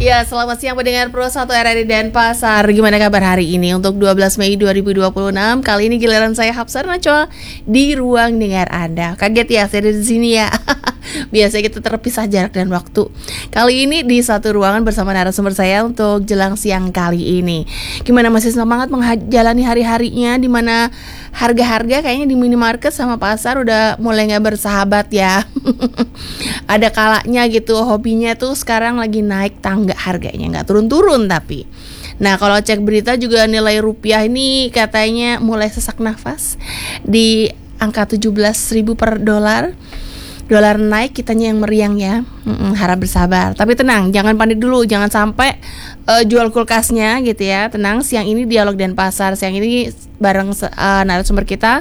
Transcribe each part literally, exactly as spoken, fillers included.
Ya, selamat siang pendengar Pro satu R R I Denpasar. Gimana kabar hari ini untuk dua belas Mei dua ribu dua puluh enam? Kali ini giliran saya Hapsar Najwa di ruang dengar Anda. Kaget ya, saya ada di sini ya. Biasanya kita terpisah jarak dan waktu. Kali ini di satu ruangan bersama narasumber saya untuk jelang siang kali ini. Gimana, masih semangat menjalani hari-harinya di mana harga-harga kayaknya di minimarket sama pasar udah mulai nggak bersahabat ya. Ada kalanya gitu, hobinya tuh sekarang lagi naik tangga harganya, nggak turun-turun tapi. Nah, kalau cek berita juga nilai rupiah ini katanya mulai sesak nafas di angka tujuh belas ribu per dolar. Dolar naik, kitanya yang meriang ya. Mm-mm, harap bersabar. Tapi tenang, jangan panik dulu, jangan sampai uh, jual kulkasnya gitu ya. Tenang, siang ini Dialog Denpasar. Siang ini bareng uh, narasumber kita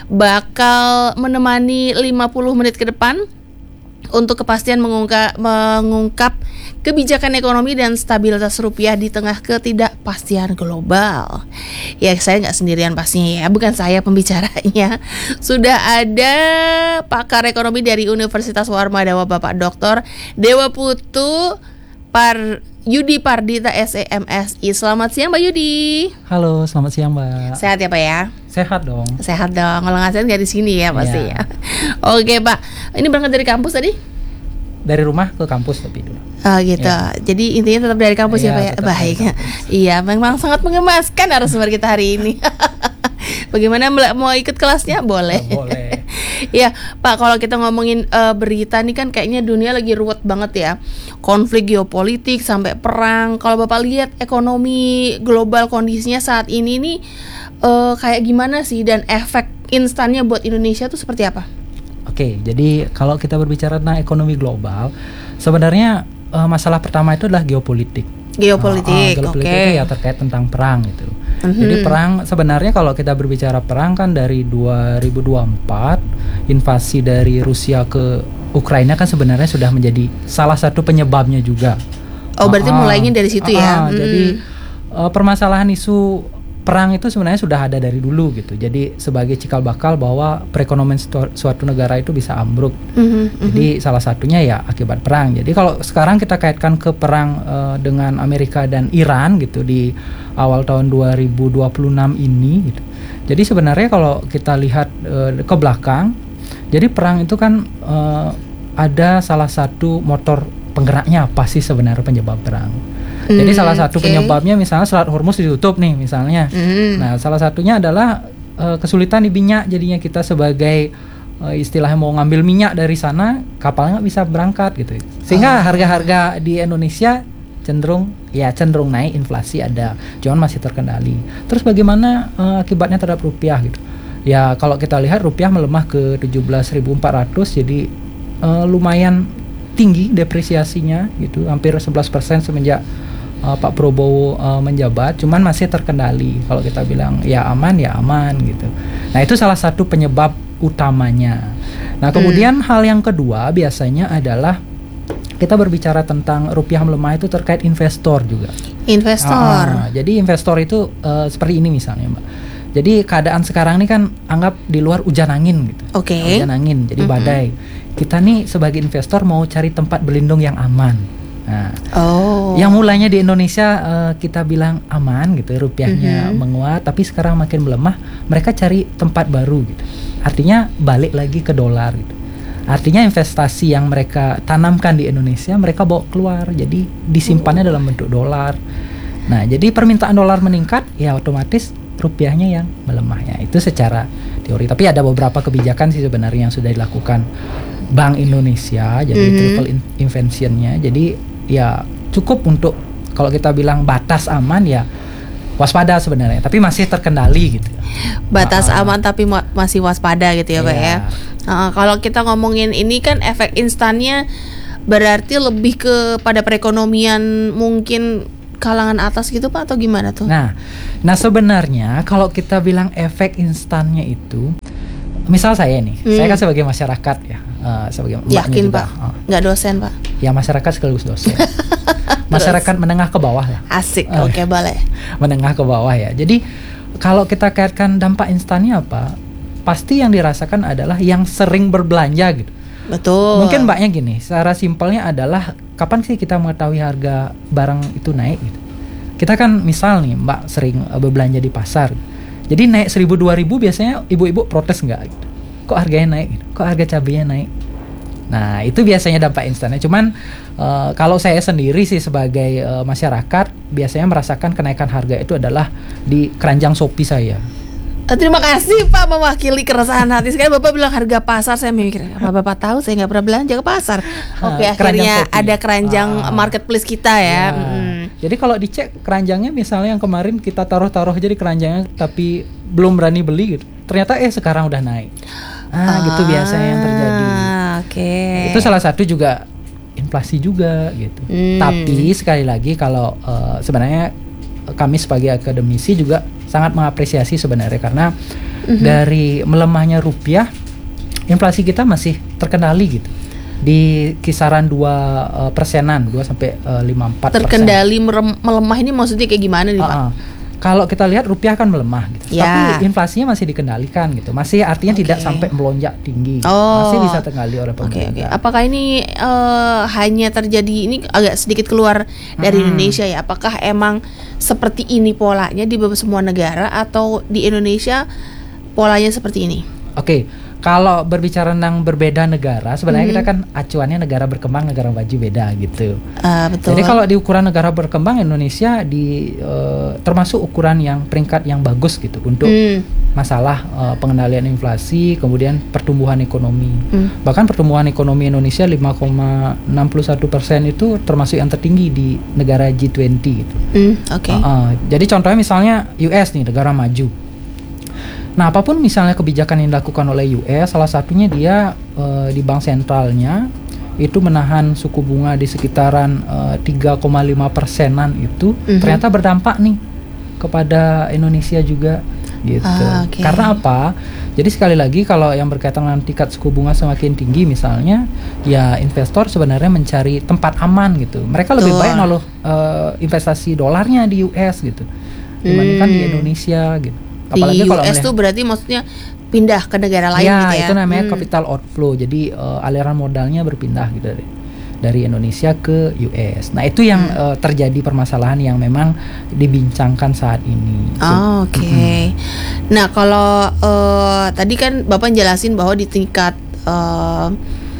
bakal menemani lima puluh menit ke depan untuk kepastian mengungkap, mengungkap kebijakan ekonomi dan stabilitas rupiah di tengah ketidakpastian global. Ya, saya nggak sendirian pastinya ya, bukan saya pembicaranya. Sudah ada pakar ekonomi dari Universitas Warmadawa, Bapak Doktor Dewa Putu Par Yudi Pardita S E M S I. Selamat siang Mbak Yudi. Halo, selamat siang Mbak. Sehat ya Pak ya? Sehat dong. Sehat dong. Kalau nggak sehat nggak di sini ya pasti ya. Oke Pak, ini berangkat dari kampus tadi? Dari rumah ke kampus tapi dulu. Oh gitu. Ya. Jadi intinya tetap dari kampus ya, ya Pak ya. Baik. Iya, memang sangat mengemaskan narasumber kita hari ini. Bagaimana, mau ikut kelasnya? Boleh. Oh, boleh. Ya Pak, kalau kita ngomongin uh, berita nih kan kayaknya dunia lagi ruwet banget ya. Konflik geopolitik sampai perang. Kalau Bapak lihat ekonomi global kondisinya saat ini nih uh, kayak gimana sih, dan efek instannya buat Indonesia tuh seperti apa? Oke, jadi kalau kita berbicara tentang ekonomi global, sebenarnya uh, masalah pertama itu adalah geopolitik. Geopolitik, uh, uh, geopolitik oke. itu ya terkait tentang perang gitu. Mm-hmm. Jadi perang sebenarnya kalau kita berbicara perang kan dari dua ribu dua puluh empat invasi dari Rusia ke Ukraina kan sebenarnya sudah menjadi salah satu penyebabnya juga. Oh, berarti uh, mulainya dari situ uh, ya. Uh, mm. Jadi uh, permasalahan isu perang itu sebenarnya sudah ada dari dulu gitu. Jadi sebagai cikal bakal bahwa perekonomian suatu negara itu bisa ambruk. Mm-hmm, Jadi mm-hmm. salah satunya ya akibat perang. Jadi kalau sekarang kita kaitkan ke perang uh, dengan Amerika dan Iran gitu di awal tahun dua ribu dua puluh enam ini gitu. Jadi sebenarnya kalau kita lihat uh, ke belakang, jadi perang itu kan uh, ada salah satu motor penggeraknya apa sih sebenarnya penyebab perang. Mm, Jadi salah satu okay. penyebabnya misalnya Selat Hormuz ditutup nih misalnya. Mm. Nah, salah satunya adalah uh, kesulitan di minyak, jadinya kita sebagai uh, istilahnya mau ngambil minyak dari sana, kapalnya nggak bisa berangkat gitu. Sehingga oh. harga-harga di Indonesia cenderung ya cenderung naik, inflasi ada, cuman masih terkendali. Terus bagaimana uh, akibatnya terhadap rupiah gitu? Ya kalau kita lihat rupiah melemah ke tujuh belas ribu empat ratus, jadi uh, lumayan tinggi depresiasinya gitu, hampir sebelas persen semenjak Uh, Pak Prabowo uh, menjabat, cuman masih terkendali. Kalau kita bilang ya aman ya aman gitu. Nah itu salah satu penyebab utamanya. Nah kemudian hmm. hal yang kedua biasanya adalah kita berbicara tentang rupiah melemah itu terkait investor juga. Investor. Uh, jadi investor itu uh, seperti ini misalnya Mbak. Jadi keadaan sekarang ini kan anggap di luar hujan angin gitu. Oke. Okay. Hujan angin, jadi mm-hmm. badai. Kita nih sebagai investor mau cari tempat berlindung yang aman. Nah, oh. yang mulanya di Indonesia uh, kita bilang aman gitu, rupiahnya mm-hmm. menguat, tapi sekarang makin melemah, mereka cari tempat baru gitu. Artinya balik lagi ke dolar gitu. Artinya investasi yang mereka tanamkan di Indonesia mereka bawa keluar, jadi disimpannya oh. dalam bentuk dolar. Nah, jadi permintaan dolar meningkat, ya otomatis rupiahnya yang melemah ya. Itu secara teori. Tapi ada beberapa kebijakan sih sebenarnya yang sudah dilakukan Bank Indonesia, jadi mm-hmm. triple intervention-nya. Jadi ya cukup untuk kalau kita bilang batas aman ya waspada sebenarnya, tapi masih terkendali gitu. Batas uh, aman tapi ma- masih waspada gitu ya, Pak iya. ya. Uh, kalau kita ngomongin ini kan efek instannya berarti lebih ke pada perekonomian mungkin kalangan atas gitu Pak, atau gimana tuh? Nah, nah sebenarnya kalau kita bilang efek instannya itu, misal saya nih, hmm. saya kan sebagai masyarakat ya, uh, sebagai yakin juga, Pak, uh, nggak dosen Pak? Ya masyarakat sekaligus dosen. Masyarakat menengah ke bawah lah. Asik, uh, oke okay, boleh. Menengah ke bawah ya. Jadi kalau kita kaitkan dampak instannya apa, pasti yang dirasakan adalah yang sering berbelanja gitu. Betul. Mungkin mbaknya gini, secara simpelnya adalah kapan sih kita mengetahui harga barang itu naik gitu. Kita kan misal nih Mbak sering uh, berbelanja di pasar. Jadi naik seribu dua ribu biasanya ibu-ibu protes nggak gitu. Kok harganya naik gitu? Kok harga cabenya naik? Nah, itu biasanya dampak instannya. Cuman uh, kalau saya sendiri sih sebagai uh, masyarakat biasanya merasakan kenaikan harga itu adalah di keranjang Shopee saya. Terima kasih Pak mewakili keresahan hati. Sekarang Bapak bilang harga pasar, saya mikir apa Bapak tahu saya nggak pernah belanja ke pasar. Oke, uh, akhirnya Shopee. ada keranjang uh, marketplace kita ya. ya. Hmm. Jadi kalau dicek keranjangnya misalnya yang kemarin kita taruh-taruh aja di keranjangnya tapi belum berani beli gitu. Ternyata eh sekarang udah naik. Ah, uh, gitu biasanya yang terjadi. Oke. Okay. Itu salah satu juga inflasi juga gitu. Hmm. Tapi sekali lagi kalau uh, sebenarnya kami sebagai akademisi juga sangat mengapresiasi sebenarnya karena mm-hmm. dari melemahnya rupiah, inflasi kita masih terkendali gitu di kisaran dua persenan, dua sampai lima empat persen. Terkendali merem- melemah ini maksudnya kayak gimana nih uh-uh. Pak? Kalau kita lihat rupiah kan melemah gitu, ya. Tapi inflasinya masih dikendalikan gitu, masih artinya okay. tidak sampai melonjak tinggi, gitu. Oh. Masih bisa terkendali oleh pemerintah. Okay, okay. Apakah ini uh, hanya terjadi ini agak sedikit keluar dari hmm. Indonesia ya? Apakah emang seperti ini polanya di beberapa semua negara atau di Indonesia polanya seperti ini? Oke. Okay. Kalau berbicara tentang berbeda negara, sebenarnya hmm. kita kan acuannya negara berkembang, negara maju beda gitu. Uh, betul. Jadi kalau di ukuran negara berkembang, Indonesia di uh, termasuk ukuran yang peringkat yang bagus gitu untuk hmm. masalah uh, pengendalian inflasi, kemudian pertumbuhan ekonomi. Hmm. Bahkan pertumbuhan ekonomi Indonesia lima koma enam satu persen itu termasuk yang tertinggi di negara G dua puluh gitu. Hmm, Oke. Okay. Uh, uh, jadi contohnya misalnya U S nih, negara maju. Nah, apapun misalnya kebijakan yang dilakukan oleh U S, salah satunya dia uh, di bank sentralnya itu menahan suku bunga di sekitaran uh, tiga koma lima persenan itu mm-hmm. ternyata berdampak nih kepada Indonesia juga gitu. Ah, okay. Karena apa? Jadi sekali lagi kalau yang berkaitan dengan tingkat suku bunga semakin tinggi misalnya, ya investor sebenarnya mencari tempat aman gitu. Mereka lebih Tuh. baik naruh uh, investasi dolarnya di U S gitu dibandingkan hmm. di Indonesia gitu. Apalagi di U S tuh berarti maksudnya pindah ke negara lain ya, gitu ya. Itu namanya hmm. capital outflow. Jadi uh, aliran modalnya berpindah gitu dari dari Indonesia ke U S. Nah, itu yang hmm. uh, terjadi permasalahan yang memang dibincangkan saat ini. Oh, Oke. Okay. Mm-hmm. Nah, kalau uh, tadi kan Bapak jelasin bahwa di tingkat uh,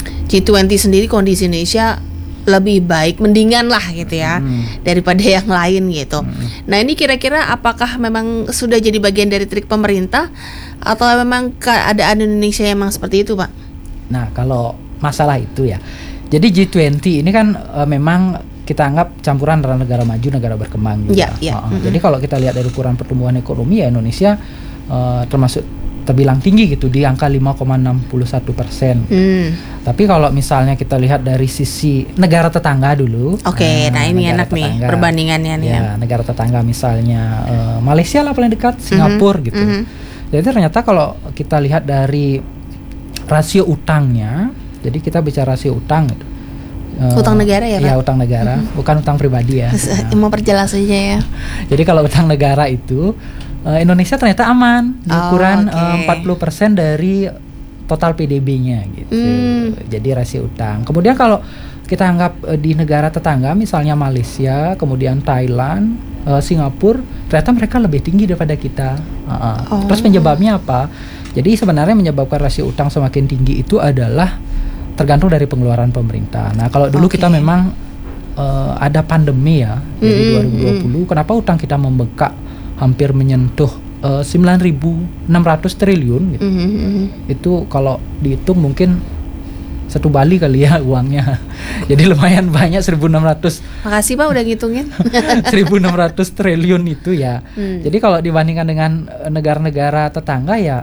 G dua puluh sendiri kondisi Indonesia lebih baik, mendingan lah gitu ya hmm. daripada yang lain gitu. Hmm. Nah, ini kira-kira apakah memang sudah jadi bagian dari trik pemerintah atau memang keadaan Indonesia emang seperti itu, Pak? Nah, kalau masalah itu ya, jadi G dua puluh ini kan uh, memang kita anggap campuran antara negara maju, negara berkembang juga. Ya, ya. Uh, mm-hmm. Jadi kalau kita lihat dari ukuran pertumbuhan ekonomi ya Indonesia uh, termasuk terbilang tinggi gitu di angka lima koma enam satu persen. Hmm. Tapi kalau misalnya kita lihat dari sisi negara tetangga dulu. Oke, okay, nah, nah ini enak tetangga, nih perbandingannya nih. Ya, negara tetangga misalnya uh, Malaysia lah paling dekat, Singapura mm-hmm. gitu. Mm-hmm. Jadi ternyata kalau kita lihat dari rasio utangnya, jadi kita bicara rasio utang gitu. Uh, utang negara ya, Pak? Iya, utang negara, mm-hmm. bukan utang pribadi ya. Nah. Mau perjelas aja ya. Jadi kalau utang negara itu Uh, Indonesia ternyata aman di ukuran oh, okay. uh, empat puluh persen dari total P D B-nya gitu. Mm. Jadi rasio utang. Kemudian kalau kita anggap uh, di negara tetangga misalnya Malaysia, kemudian Thailand, uh, Singapura, ternyata mereka lebih tinggi daripada kita. Uh-uh. Oh. Terus penyebabnya apa? Jadi sebenarnya menyebabkan rasio utang semakin tinggi itu adalah tergantung dari pengeluaran pemerintah. Nah, kalau dulu okay. kita memang uh, ada pandemi ya, mm-hmm. jadi dua ribu dua puluh, mm-hmm. kenapa utang kita membengkak hampir menyentuh uh, sembilan ribu enam ratus triliun gitu. Mm-hmm. Itu kalau dihitung mungkin satu Bali kali ya uangnya. Jadi lumayan banyak seribu enam ratus. Makasih Pak udah ngitungin. seribu enam ratus triliun itu ya. Hmm. Jadi kalau dibandingkan dengan negara-negara tetangga ya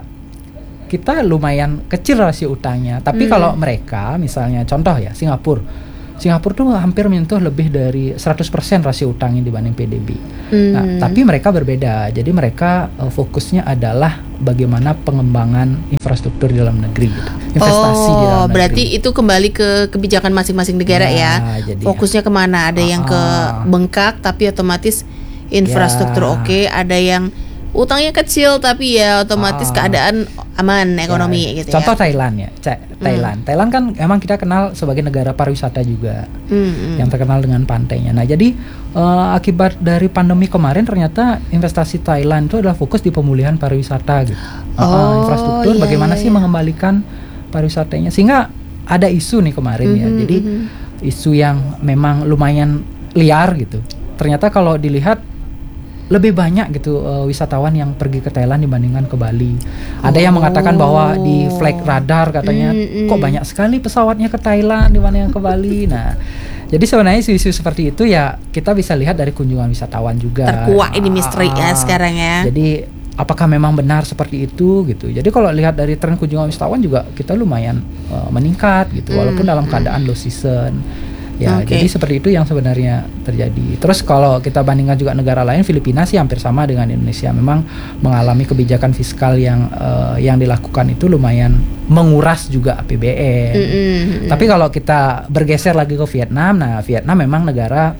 kita lumayan kecil rasio utangnya. Tapi hmm. kalau mereka misalnya contoh ya Singapura. Singapura tuh hampir menyentuh lebih dari seratus persen rasio utangnya dibanding P D B. Hmm. Nah, tapi mereka berbeda. Jadi mereka uh, fokusnya adalah bagaimana pengembangan infrastruktur di dalam negeri gitu. Investasi oh, di dalam negeri. Berarti itu kembali ke kebijakan masing-masing negara ya. ya? Jadi fokusnya kemana? Ada uh, yang ke bengkak tapi otomatis infrastruktur uh, oke, okay. Ada yang utangnya kecil tapi ya otomatis Ah. keadaan aman ekonomi Ya, gitu contoh ya. Thailand ya, Cek, Thailand. Thailand kan emang kita kenal sebagai negara pariwisata juga, Hmm, hmm. yang terkenal dengan pantainya. Nah, jadi eh, akibat dari pandemi kemarin ternyata investasi Thailand itu adalah fokus di pemulihan pariwisata gitu. Eh, eh, Oh, infrastruktur, iya, bagaimana iya, sih iya. mengembalikan pariwisatanya, sehingga ada isu nih kemarin ya. Mhm, Jadi mhm. isu yang memang lumayan liar gitu. Ternyata kalau dilihat lebih banyak gitu eh, wisatawan yang pergi ke Thailand dibandingkan ke Bali. Ada yang mengatakan bahwa di flight radar katanya Mm, mm. kok banyak sekali pesawatnya ke Thailand dibandingkan ke Bali. Nah, jadi sebenarnya isu-isu seperti itu ya kita bisa lihat dari kunjungan wisatawan juga. Terkuak ini misteri ya sekarang ya. Jadi apakah memang benar seperti itu gitu. Jadi kalau lihat dari tren kunjungan wisatawan juga kita lumayan uh, meningkat gitu, walaupun Hmm, dalam keadaan low season. Ya, Oke. jadi seperti itu yang sebenarnya terjadi. Terus kalau kita bandingkan juga negara lain, Filipina sih hampir sama dengan Indonesia. Memang mengalami kebijakan fiskal yang uh, yang dilakukan itu lumayan menguras juga A P B N. Mm, mm, mm. Tapi kalau kita bergeser lagi ke Vietnam, nah Vietnam memang negara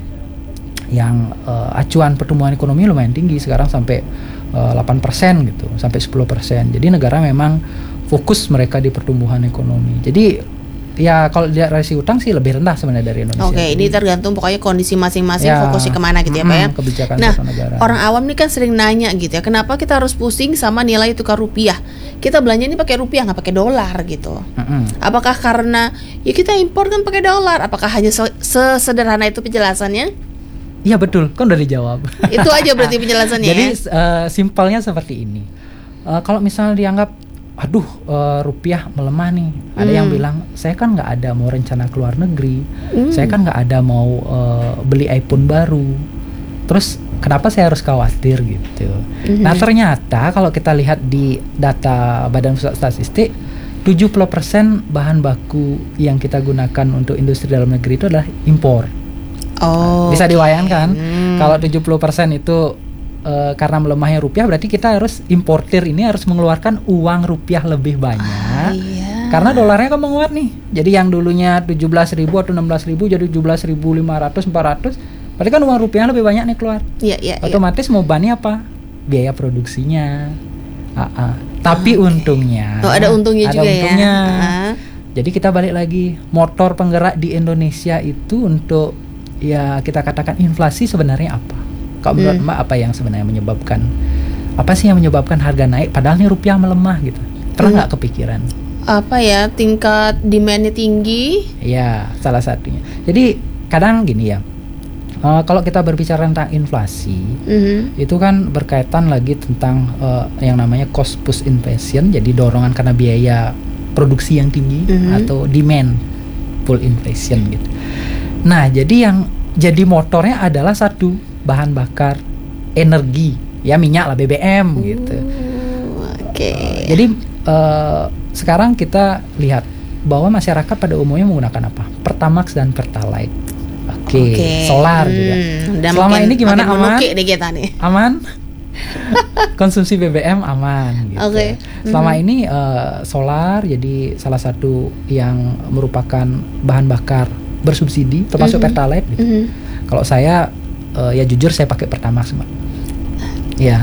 yang uh, acuan pertumbuhan ekonomi lumayan tinggi sekarang sampai uh, delapan persen gitu, sampai sepuluh persen. Jadi negara memang fokus mereka di pertumbuhan ekonomi. Jadi ya kalau lihat rasio utang sih lebih rendah sebenarnya dari Indonesia. Oke, Jadi, ini tergantung pokoknya kondisi masing-masing ya, fokusnya kemana gitu ya Pak ya. mm, kebijakan Nah, suatu negara. orang awam nih kan sering nanya gitu ya, kenapa kita harus pusing sama nilai tukar rupiah? Kita belanja ini pakai rupiah nggak pakai dolar gitu. Mm-mm. Apakah karena ya kita impor kan pakai dolar? Apakah hanya se- sesederhana itu penjelasannya? Iya betul, kan udah dijawab. Itu aja berarti penjelasannya. Jadi ya? uh, simpelnya seperti ini. Uh, kalau misalnya dianggap, aduh uh, rupiah melemah nih, ada Hmm. yang bilang saya kan nggak ada mau rencana keluar negeri, Hmm. saya kan nggak ada mau uh, beli iPhone baru. Terus kenapa saya harus khawatir gitu? Mhm. Nah ternyata kalau kita lihat di data Badan Pusat Statistik, tujuh puluh persen bahan baku yang kita gunakan untuk industri dalam negeri itu adalah impor. Oh. Bisa dibayangkan Hmm. kalau tujuh puluh persen itu uh, karena melemahnya rupiah, berarti kita harus importir ini harus mengeluarkan uang rupiah lebih banyak. Ah, iya. Karena dolarnya kan menguat nih. Jadi yang dulunya tujuh belas ribu atau enam belas ribu jadi tujuh belas ribu lima ratus, empat ratus. Berarti kan uang rupiah lebih banyak nih keluar. Iya, iya, iya. Otomatis mau bannya apa? Biaya produksinya. Ah, ah. Tapi Oke. untungnya Oh, ada untungnya ada juga untungnya. ya. Ah. Jadi kita balik lagi, motor penggerak di Indonesia itu untuk ya kita katakan inflasi sebenarnya apa? Kalau menurut Hmm. Mbak apa yang sebenarnya menyebabkan? Apa sih yang menyebabkan harga naik padahal nih rupiah melemah gitu? Pernah nggak kepikiran? Apa ya, tingkat demand-nya tinggi? Ya, salah satunya. Jadi kadang gini ya, eh, kalau kita berbicara tentang inflasi, Mhm. itu kan berkaitan lagi tentang eh, yang namanya cost push inflation, jadi dorongan karena biaya produksi yang tinggi, Mhm. atau demand pull inflation gitu. Nah, jadi yang jadi motornya adalah satu bahan bakar energi, ya minyak lah, B B M gitu. Uh, Oke. Jadi eh, sekarang kita lihat bahwa masyarakat pada umumnya menggunakan apa? Pertamax dan Pertalite. Oke, Oke. solar juga. Hmm, udah Selama makin- ini gimana, makin aman? menuki nih kita nih. Aman? Konsumsi B B M aman gitu. Oke. Selama Mhm. ini eh, solar jadi salah satu yang merupakan bahan bakar bersubsidi termasuk Mhm. Pertalite gitu. Mhm. Kalau saya eh, ya jujur saya pakai Pertamax, Mbak. Ya.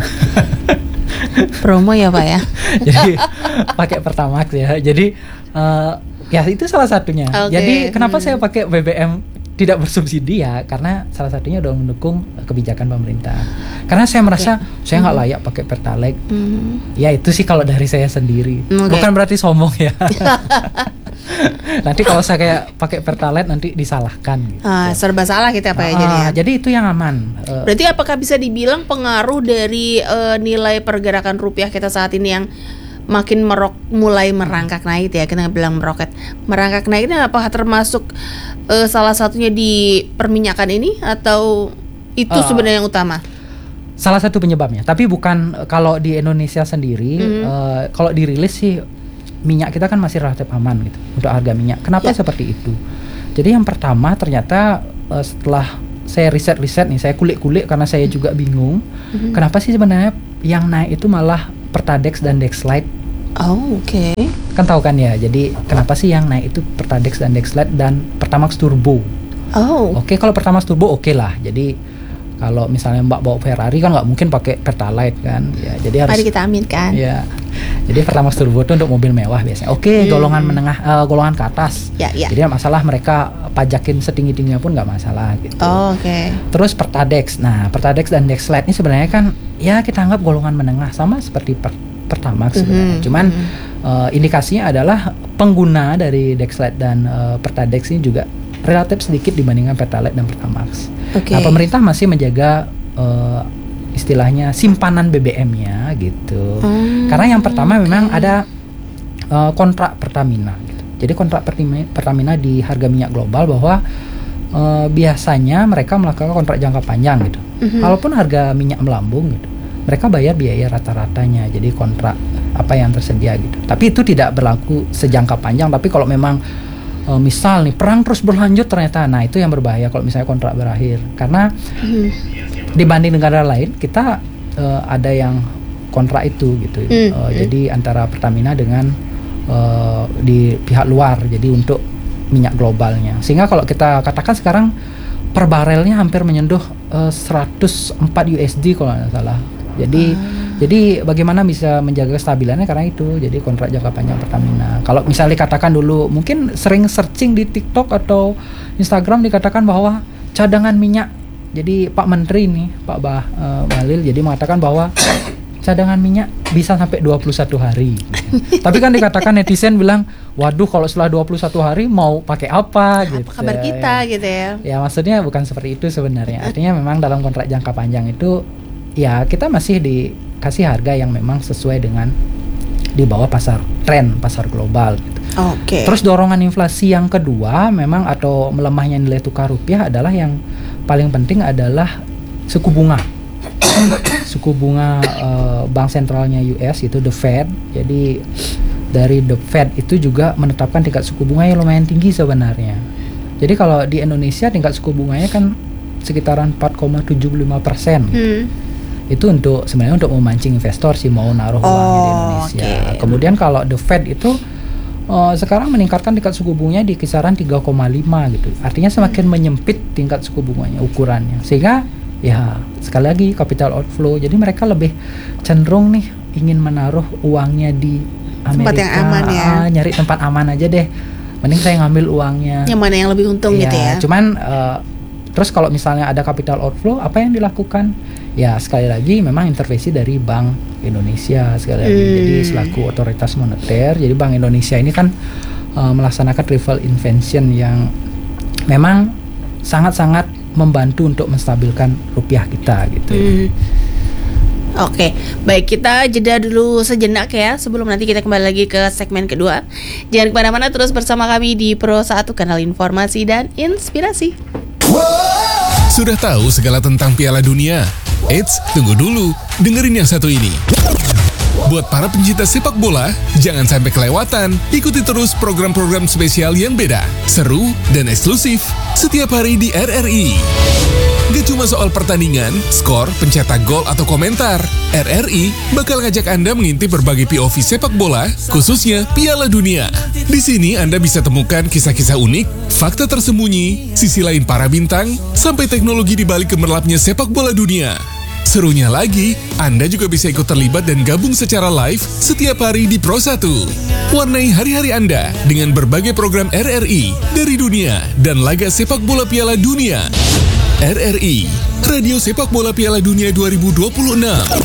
Promo ya Pak ya. Jadi pakai Pertamax ya. Jadi eh, ya itu salah satunya. Oke. Jadi kenapa Hmm. saya pakai B B M tidak bersubsidi ya? Karena salah satunya udah mendukung kebijakan pemerintah. Karena saya merasa saya nggak layak pakai Pertalite. Mhm. Ya itu sih kalau dari saya sendiri. Oke. Bukan berarti sombong ya. Nanti kalau saya kayak pakai Pertalite nanti disalahkan. Gitu. Ah, serba salah kita Pak ya Ah, jadinya. jadi itu yang aman. Eh, Berarti apakah bisa dibilang pengaruh dari eh, nilai pergerakan rupiah kita saat ini yang makin merok mulai merangkak naik ya, kita bilang meroket, merangkak naik ini apakah termasuk eh, salah satunya di perminyakan ini atau itu Eh, sebenarnya yang utama? Salah satu penyebabnya, tapi bukan eh, kalau di Indonesia sendiri. Mhm. eh, kalau dirilis sih minyak kita kan masih relatif aman gitu untuk harga minyak. Kenapa Ya. seperti itu? Jadi yang pertama ternyata eh, setelah saya riset-riset nih, saya kulik-kulik karena saya juga bingung. Mhm. Kenapa sih sebenarnya yang naik itu malah Pertadex dan Dexlite? Oh, oke. Kan tahu kan ya. Jadi kenapa sih yang naik itu Pertadex dan Dexlite dan Pertamax Turbo? Oh. Oke, kalau Pertamax Turbo oke lah. Jadi Kalau misalnya Mbak bawa Ferrari kan nggak mungkin pakai Pertalite kan, ya jadi harus. Mari kita aminkan. Ya, jadi Pertamax Turbo itu untuk mobil mewah biasanya. Oke, hmm. golongan menengah, uh, golongan ke atas. Ya, ya. Jadi masalah mereka pajakin setinggi tingginya pun nggak masalah gitu. Oh, oke. Okay. Terus Pertadex, nah Pertadex dan Dexlite ini sebenarnya kan ya kita anggap golongan menengah sama seperti per, Pertamax sebenarnya. Mm-hmm. Cuman mm-hmm. uh, indikasinya adalah pengguna dari Dexlite dan uh, Pertadex ini juga relatif sedikit dibandingkan Pertalite dan Pertamax. Okay. Nah, pemerintah masih menjaga uh, istilahnya simpanan B B M-nya gitu. Hmm, Karena yang pertama okay. memang ada uh, kontrak Pertamina gitu. Jadi kontrak Pertamina di harga minyak global bahwa uh, biasanya mereka melakukan kontrak jangka panjang gitu. Mm-hmm. Walaupun harga minyak melambung gitu, mereka bayar biaya rata-ratanya. Jadi kontrak apa yang tersedia gitu. Tapi itu tidak berlaku sejangka panjang. Tapi kalau memang Uh, misal nih perang terus berlanjut ternyata, nah itu yang berbahaya kalau misalnya kontrak berakhir. Karena hmm. dibanding negara lain kita uh, ada yang kontrak itu gitu. Hmm. Uh, hmm. Jadi antara Pertamina dengan uh, di pihak luar. Jadi untuk minyak globalnya. Sehingga kalau kita katakan sekarang per barelnya hampir menyentuh uh, seratus empat U S D kalau tidak salah. Jadi ah. Jadi bagaimana bisa menjaga kestabilannya karena itu. Jadi kontrak jangka panjang Pertamina. Kalau misalnya dikatakan dulu, mungkin sering searching di TikTok atau Instagram dikatakan bahwa cadangan minyak. Jadi Pak Menteri nih, Pak Bah uh, Bahlil jadi mengatakan bahwa cadangan minyak bisa sampai dua puluh satu hari. Tapi kan dikatakan netizen bilang, waduh kalau setelah dua puluh satu hari mau pakai apa gitu. Apa kabar kita ya. gitu ya. Ya maksudnya bukan seperti itu sebenarnya. Artinya memang dalam kontrak jangka panjang itu ya kita masih dikasih harga yang memang sesuai dengan di bawah pasar tren pasar global gitu. Oke. Okay. Terus dorongan inflasi yang kedua memang atau melemahnya nilai tukar rupiah adalah yang paling penting adalah suku bunga. Suku bunga uh, bank sentralnya U S itu the Fed. Jadi dari the Fed itu juga menetapkan tingkat suku bunga yang lumayan tinggi sebenarnya. Jadi kalau di Indonesia tingkat suku bunganya kan sekitaran empat koma tujuh lima persen. Hmm. Itu untuk sebenarnya untuk memancing investor sih mau naruh uangnya oh, di Indonesia. Okay. Kemudian kalau the Fed itu uh, sekarang meningkatkan tingkat suku bunganya di kisaran tiga koma lima gitu. Artinya semakin hmm. menyempit tingkat suku bunganya ukurannya. Sehingga ya sekali lagi capital outflow. Jadi mereka lebih cenderung nih ingin menaruh uangnya di Amerika. Tempat yang aman ya. Uh, nyari tempat aman aja deh. Mending saya ngambil uangnya. Yang mana yang lebih untung ya, gitu ya. Cuman uh, terus kalau misalnya ada capital outflow, apa yang dilakukan? Ya sekali lagi memang intervensi dari Bank Indonesia sekali lagi. Hmm. Jadi selaku otoritas moneter, jadi Bank Indonesia ini kan uh, melaksanakan travel intervention yang memang sangat-sangat membantu untuk menstabilkan rupiah kita gitu. Hmm. Oke, baik kita jeda dulu sejenak ya sebelum nanti kita kembali lagi ke segmen kedua. Jangan kemana-mana, terus bersama kami di Pro satu, kanal informasi dan inspirasi. Sudah tahu segala tentang Piala Dunia? Eits, tunggu dulu, dengerin yang satu ini. Buat para pencinta sepak bola, jangan sampai kelewatan. Ikuti terus program-program spesial yang beda, seru, dan eksklusif setiap hari di R R I. Gak cuma soal pertandingan, skor, pencetak gol, atau komentar. R R I bakal ngajak Anda mengintip berbagai P O V sepak bola, khususnya Piala Dunia. Di sini Anda bisa temukan kisah-kisah unik, fakta tersembunyi, sisi lain para bintang, sampai teknologi di balik gemerlapnya sepak bola dunia. Serunya lagi, Anda juga bisa ikut terlibat dan gabung secara live setiap hari di Pro satu. Warnai hari-hari Anda dengan berbagai program R R I dari dunia dan laga sepak bola Piala Dunia. R R I, Radio Sepak Bola Piala Dunia dua ribu dua puluh enam.